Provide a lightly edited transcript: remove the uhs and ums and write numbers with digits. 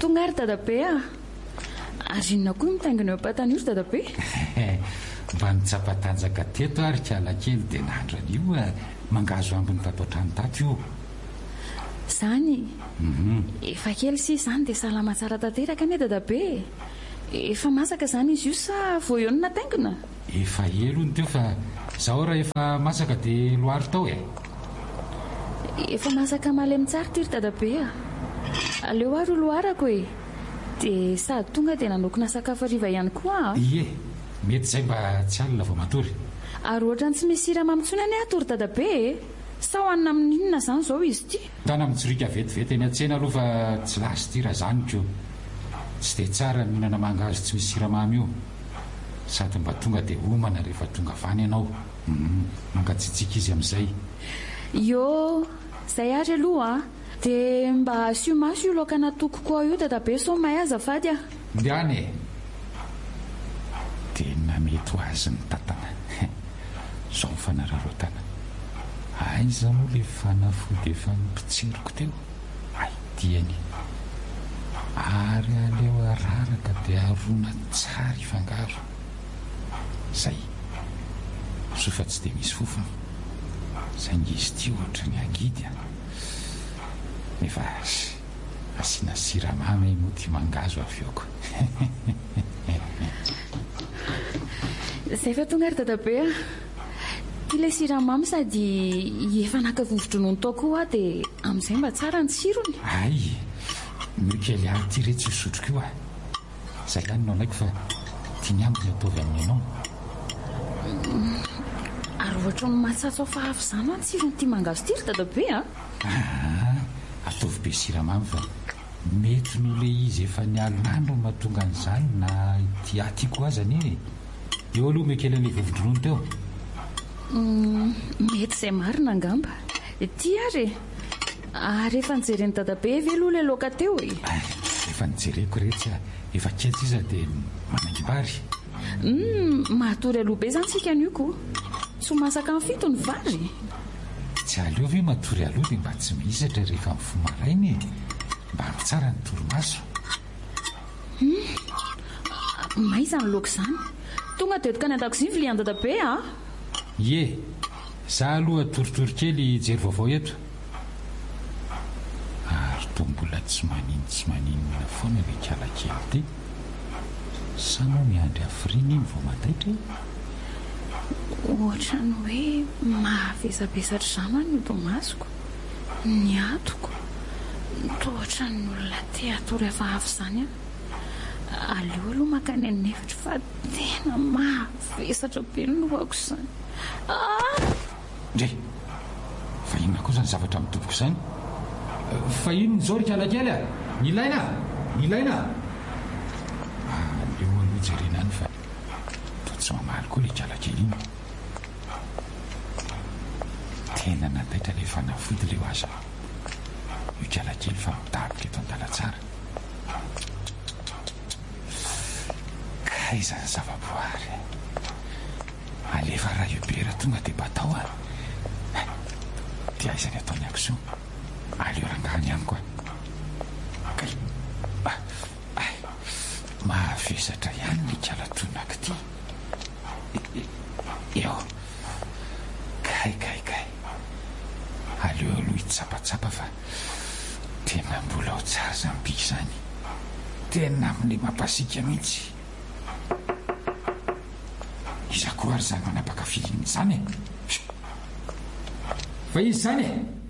tonga ary dadabe a. Ary inona koa mitaingina eo am-patana io dadabe? Mba nitsapatanjaka teto ary kialakely dia nandran'io mangazo ambiny tato-trano tato io. Zany efa kely si izany dia salama tsara tanteraka anie dadabe. Efa masaka zany izy io sa vao eo no nataingina? Efa elo ny teo fa zaho raha efa masaka dia loary tao Efa masaka malemy tsara tiry dadabe a. Aleo ary loarako dia sady tonga dia nanokona sakafo hariva ihany koa. Ie, mety izay mba tsy alina vao matory. Ary ohatrany tsy misy siramamy intsony anie atory dadabe. Sa hoanina amin'inona zany izao izy ity? Tana mitsorika vetivety eny an-tsena aloha fa tsy lasy ity raha zany ko. Tsy dia tsara mihinana mangahazo tsy misy siramamy io. Sady mba tonga dia homana rehefa tonga avany ianao. Mangatsiatsiaka izy amin'izay. Yo, izay ary aloha dia mba asio maso io laoka natoko koa io dadabe sao mahay azafady a. Ndiany tena mety ho azy ny tantana. Zao mifanararotana. Aiza moa le fanafody efa nipitseriko teo? Diany. Ary aleo araraka dia arona tsara ifangaro. Zay. Sofa tsy dia misy fofona. Saingy izy ty ohatra ny angidy. Nefa asiana siramamy moa ty mangazo avioko. Izay fa tonga ary dadabe a. Ty le siramamy sady efa naka vovo-dronono tao koa dia amin'izay mba tsara ny tsirony. Ay, mikely ary ty re tsy hosotroko io Zay ihany no alaiko fa tiany ambiny ataovy amin'ny ianao. Ary ohatra ny mahatsatso fa hafa izany ny tsirony ty mangazo ty ry dadabe a. Ataovy be siramamy fa mety no le izy efa nialonandro mahatonga an'izany na ty atiako azany eo aloha mikely an'le vovo-dronono teo. Mety izay marina angamba. Ty ary efa nijereny dadabe ve aloha le laoka teo Efa nijereko rehetra efa ketsy iza dia manangibary. Mahatory aloha be zany sika an'io koa. Tsy masaka amin'ny fito ny vary. Tsy aleo ve matory aloha dia mba tsy mihisatra rehefa mifoha marainy mba ny tsara ny torimaso. Maiza ny laoka izany. Tonga dia toka ny an-dakozia ny vilian'ny dadabe a. Ie, za aloha toritory kely jery vaovao eto. Ary toa mbola tsy maninona foana le kialakely ty. Sa no miandry hafiriny iny vao mataitra? Ohatra ny hoe mahavesabesatra izany ny tomasoko, ny atoko, tohatra ny olona te atory hafahafa izany a. Aleo aloha makany amin'ny efitra fa tena mahavesatra be ny lohako izany. Ndre, fa inona koa izany zavatra mitoboko izany? Fa ino ny zao ry kialakely a? Ilaina! Aleo aloha jerena any fa toa tsy mamaly koa le kialakely iny. Tena nataitra le fanafody le ho aza. Io kialakely fa mitarika eto an-dalatsara. Kaiza ny zava-boary. Alefa raha io bera tonga dia batao dia aizany ataony akoso. Aleo rangahany ihany koa. Mahavesatra ihany ny kialatonako ty. Eo. Kay. Aleo aloha hitsapatsapa fa tena mbola ho tsara zamby izany. Tena amin'le mampasika mihitsy. Iza koa ary zany manapaka filiny izany fa izy izany